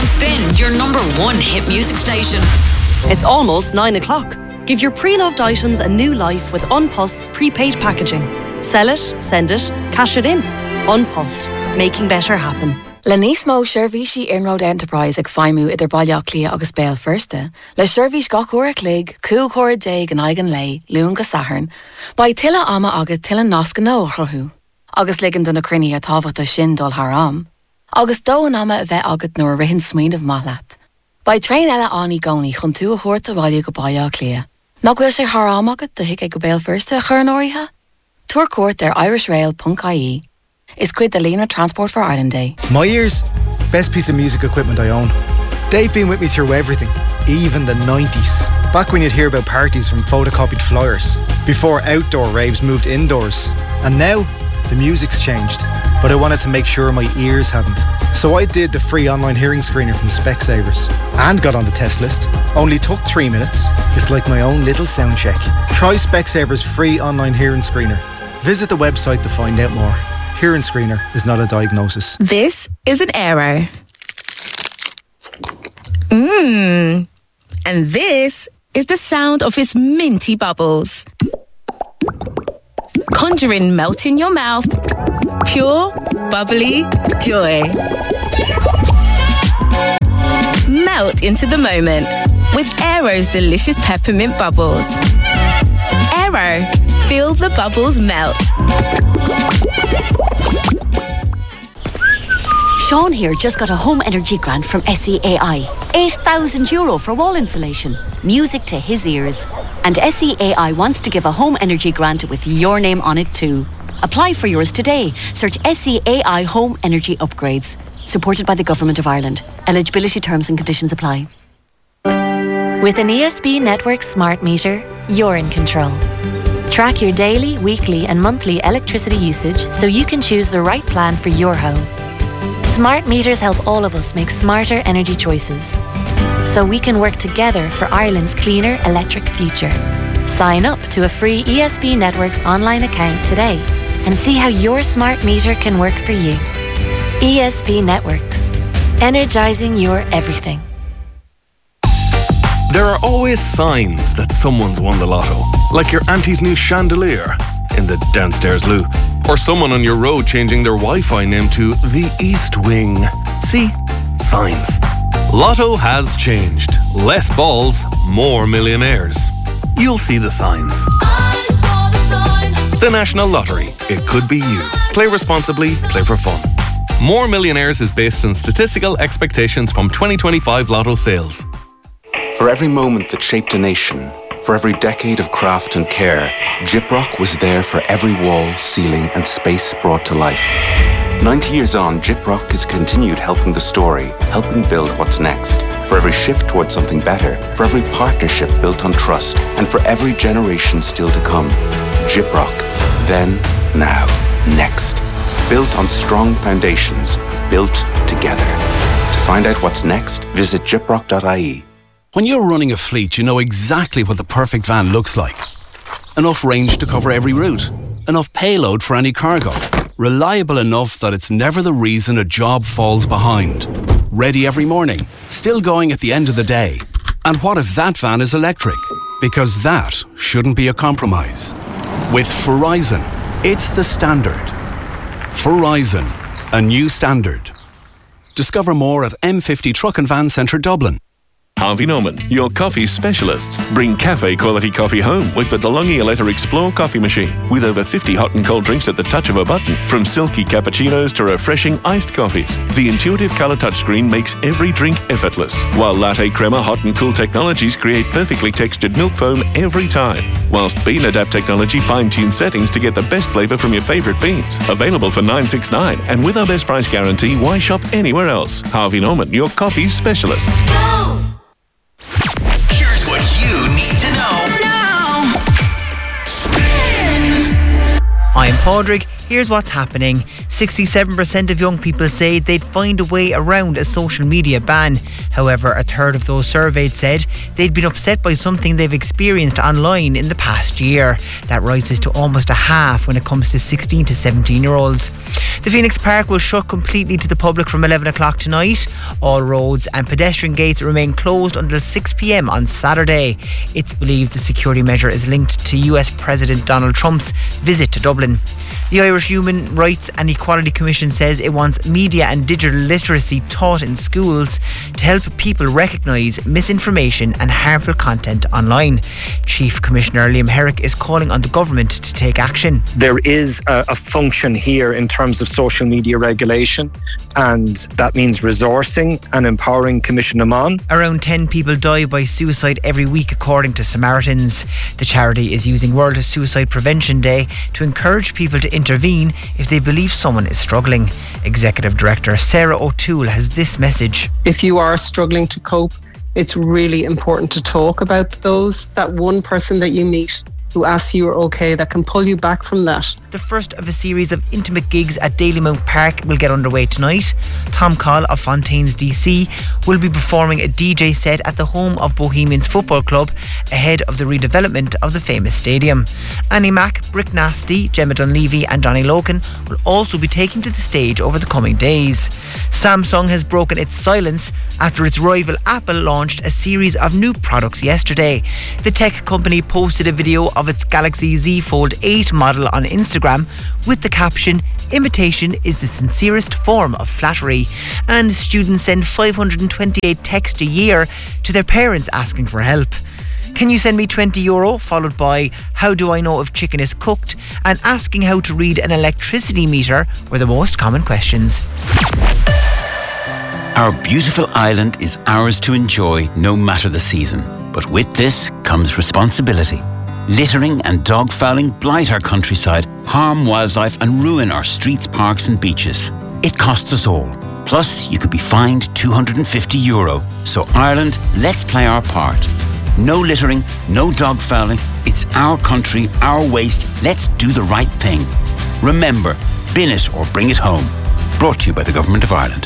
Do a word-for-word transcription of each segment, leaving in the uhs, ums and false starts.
Spin, your number one hit music station. It's almost nine o'clock. Give your pre-loved items a new life with Unpost's prepaid packaging. Sell it, send it, cash it in. Unpost, making better happen. Le níos mó seirbhísí Inroad Enterprise ag feimú idir bailach clia agus béal firste. Le seirbhís gach uair clig, cúg uair déag an aigen lei, luúin go saharn, ba tilla ama agad tilla nas go nó chruthú. Agus ligan duna crinne a tábhata sin dul haar am. Agus dó an ama a bheith agad nuair rihin smaoin of maithleat. Ba trein eile aní gcónaí chun tú a chuirt a bhaile go bailach clia. Nach bhfuil sé haar am agad do hic ag go béal firste a chur an áirithe? Tuair cuairt ar irishrail dot I E. Is quid the Lena Transport for Ireland Day. My ears, best piece of music equipment I own. They've been with me through everything, even the nineties. Back when you'd hear about parties from photocopied flyers, before outdoor raves moved indoors. And now, the music's changed, but I wanted to make sure my ears hadn't. So I did the free online hearing screener from Specsavers and got on the test list. Only took three minutes. It's like my own little sound check. Try Specsavers free online hearing screener. Visit the website to find out more. Hearing screener is not a diagnosis. This is an Aero. Mmm. And this is the sound of its minty bubbles. Conjuring melt in your mouth. Pure, bubbly joy. Melt into the moment with Aero's delicious peppermint bubbles. Aero. Feel the bubbles melt. Sean here just got a home energy grant from S E A I. eight thousand euro for wall insulation. Music to his ears. And S E A I wants to give a home energy grant with your name on it too. Apply for yours today. Search S E A I Home Energy Upgrades. Supported by the Government of Ireland. Eligibility terms and conditions apply. With an E S B Network smart meter, you're in control. Track your daily, weekly and monthly electricity usage so you can choose the right plan for your home. Smart meters help all of us make smarter energy choices, so we can work together for Ireland's cleaner electric future. Sign up to a free E S B Networks online account today and see how your smart meter can work for you. E S B Networks. Energizing your everything. There are always signs that someone's won the lotto, like your auntie's new chandelier in the downstairs loo, or someone on your road changing their Wi-Fi name to the East Wing. See? Signs. Lotto has changed. Less balls, more millionaires. You'll see the signs. The National Lottery. It could be you. Play responsibly, play for fun. More Millionaires is based on statistical expectations from twenty twenty-five Lotto sales. For every moment that shaped a nation, for every decade of craft and care, Gyprock was there for every wall, ceiling and space brought to life. ninety years on, Gyprock has continued helping the story, helping build what's next. For every shift towards something better, for every partnership built on trust, and for every generation still to come. Gyprock. Then, now, next. Built on strong foundations, built together. To find out what's next, visit gyprock dot I E. When you're running a fleet, you know exactly what the perfect van looks like. Enough range to cover every route. Enough payload for any cargo. Reliable enough that it's never the reason a job falls behind. Ready every morning. Still going at the end of the day. And what if that van is electric? Because that shouldn't be a compromise. With Verizon, it's the standard. Verizon, a new standard. Discover more at M fifty Truck and Van Centre Dublin. Harvey Norman, your coffee specialists. Bring cafe quality coffee home with the DeLonghi Aletta Explore coffee machine. With over fifty hot and cold drinks at the touch of a button. From silky cappuccinos to refreshing iced coffees. The intuitive colour touchscreen makes every drink effortless. While latte crema hot and cool technologies create perfectly textured milk foam every time. Whilst Bean Adapt technology fine-tunes settings to get the best flavour from your favourite beans. Available for nine sixty-nine. And with our best price guarantee, why shop anywhere else? Harvey Norman, your coffee specialists. Go! Here's what you need to know now. Spin. I'm Padraig. Here's what's happening. sixty-seven percent of young people say they'd find a way around a social media ban. However, a third of those surveyed said they'd been upset by something they've experienced online in the past year. That rises to almost a half when it comes to sixteen to seventeen year olds. The Phoenix Park will shut completely to the public from eleven o'clock tonight. All roads and pedestrian gates remain closed until six p.m. on Saturday. It's believed the security measure is linked to U S President Donald Trump's visit to Dublin. The Irish Human Rights and Equality Commission says it wants media and digital literacy taught in schools to help people recognise misinformation and harmful content online. Chief Commissioner Liam Herrick is calling on the government to take action. There is a, a function here in terms of social media regulation, and that means resourcing and empowering Commission Amon. Around ten people die by suicide every week according to Samaritans. The charity is using World Suicide Prevention Day to encourage people to intervene if they believe someone is struggling. Executive Director Sarah O'Toole has this message. If you are struggling to cope, it's really important to talk about those, that one person that you meet who asks you you're okay, that can pull you back from that. The first of a series of intimate gigs at Dalymount Park will get underway tonight. Tom Coll of Fontaines D C will be performing a D J set at the home of Bohemians Football Club ahead of the redevelopment of the famous stadium. Annie Mac, Brick Nasty, Gemma Dunleavy and Johnny Logan will also be taking to the stage over the coming days. Samsung has broken its silence after its rival Apple launched a series of new products yesterday. The tech company posted a video of its Galaxy Z Fold eight model on Instagram with the caption, "Imitation is the sincerest form of flattery." And students send five hundred twenty-eight texts a year to their parents asking for help. Can you send me twenty euro, followed by how do I know if chicken is cooked, and asking how to read an electricity meter were the most common questions. Our beautiful island is ours to enjoy no matter the season. But with this comes responsibility. Littering and dog fouling blight our countryside, harm wildlife and ruin our streets, parks and beaches. It costs us all. Plus, you could be fined two hundred fifty euro. So Ireland, let's play our part. No littering, no dog fouling. It's our country, our waste. Let's do the right thing. Remember, bin it or bring it home. Brought to you by the Government of Ireland.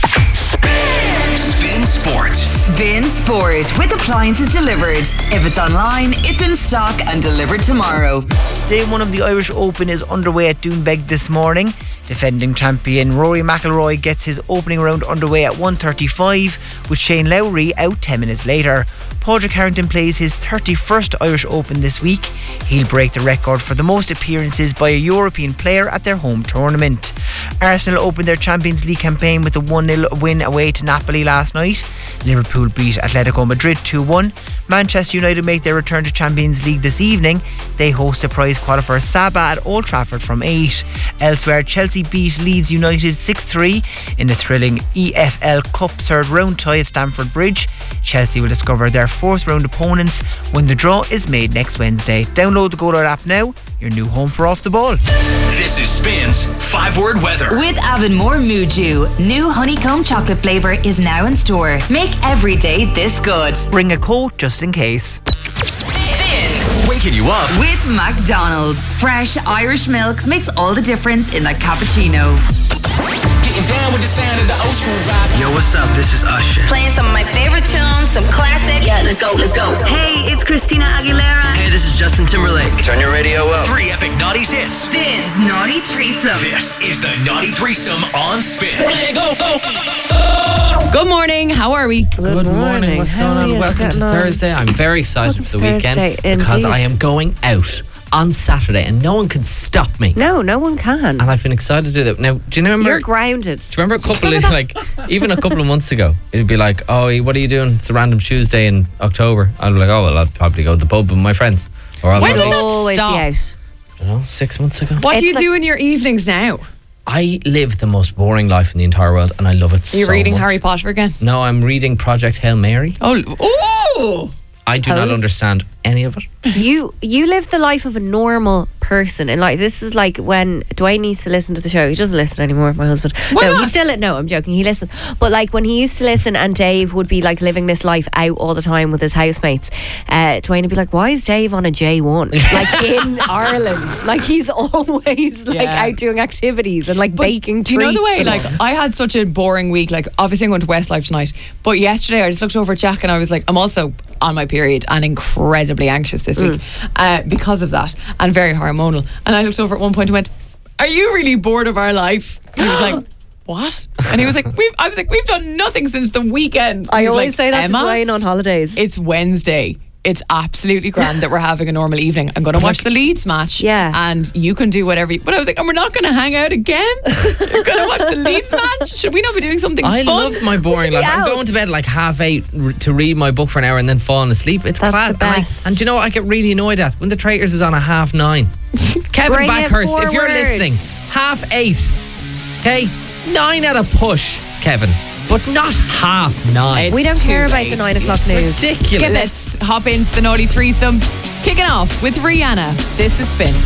Spin Sport. Spin Sport with appliances delivered. If it's online, it's in stock and delivered tomorrow. Day one of the Irish Open is underway at Doonbeg this morning. Defending champion Rory McIlroy gets his opening round underway at one thirty-five, with Shane Lowry out ten minutes later. Padraig Harrington plays his thirty-first Irish Open this week. He'll break the record for the most appearances by a European player at their home tournament. Arsenal opened their Champions League campaign with a one nil win away to Napoli last night. Liverpool beat Atletico Madrid two one. Manchester United make their return to Champions League this evening. They host surprise qualifier Saba at Old Trafford from eight. Elsewhere, Chelsea beat Leeds United six three in a thrilling E F L Cup third round tie at Stamford Bridge. Chelsea will discover their fourth round opponents when the draw is made next Wednesday. Download the Go Loud app now, your new home for Off the Ball. This is Spin's five word weather. With Avonmore Muju, new honeycomb chocolate flavour is now in store. Make every day this good. Bring a coat just in case. Spin. Waking you up with McDonald's. Fresh Irish milk makes all the difference in that cappuccino. Getting down with the sound of the old school vibe. Yo, what's up? This is Usher. Playing some of my favorite tunes, some classic. Yeah, let's go, let's go. Hey, it's Christina Aguilera. Hey, this is Justin Timberlake. Turn your radio up. Three epic naughties hits. Spin's Naughty Threesome. This is the Naughty Threesome on Spin. Ready, go, go. Good morning. How are we? Good, Good morning. morning. What's How going on? Welcome to on? Thursday. I'm very excited Welcome for the weekend Thursday, because indeed. I am going out on Saturday and no one can stop me. No, no one can. And I've been excited to do that. Now, do you remember? You're grounded. Do you remember a couple of, like, even a couple of months ago, it'd be like, oh, what are you doing? It's a random Tuesday in October. I'd be like, oh, well, I'll probably go to the pub with my friends. Or I'll When go did to- that always stop? be out. I don't know, six months ago. What It's do you like- do in your evenings now? I live the most boring life in the entire world and I love it so You're reading much. Harry Potter again? No, I'm reading Project Hail Mary. Oh, ooh. I do How? not understand any of it. You you live the life of a normal person, and like this is like when Dwayne used to listen to the show. He doesn't listen anymore, my husband. Why no, not? he still no, I'm joking. He listens, but like when he used to listen, and Dave would be like living this life out all the time with his housemates. Uh, Dwayne would be like, "Why is Dave on a J one like in Ireland? Like he's always like Yeah. out doing activities and like But baking." Do you know the way? treats Like and- I had such a boring week. Like obviously I'm going to Westlife tonight, but yesterday I just looked over at Jack and I was like, I'm also on my period and incredibly anxious this week uh, because of that, and very hormonal. And I looked over at one point and went, "Are you really bored of our life?" And he was like, "What?" And he was like, "We've." I was like, "We've done nothing since the weekend." I He was always like, say that Emma, to Dwayne on holidays. It's Wednesday. It's absolutely grand that we're having a normal evening. I'm going to watch the Leeds match. Yeah. And you can do whatever you... But I was like, and we're not going to hang out again? You're going to watch the Leeds match? Should we not be doing something I fun? love my boring We should life. be I'm out. going to bed like half eight r- to read my book for an hour and then falling asleep. It's That's class. the And, I- best. and do you know what I get really annoyed at? When the Traitors is on a half nine. Kevin Bring it Backhurst, if you're forward. listening, half eight. Okay? Nine at a push, Kevin. But not half nine. It's we don't too care about late. the nine o'clock news. Ridiculous. Let's hop into the naughty threesome. Kicking off with Rihanna. This is Spin.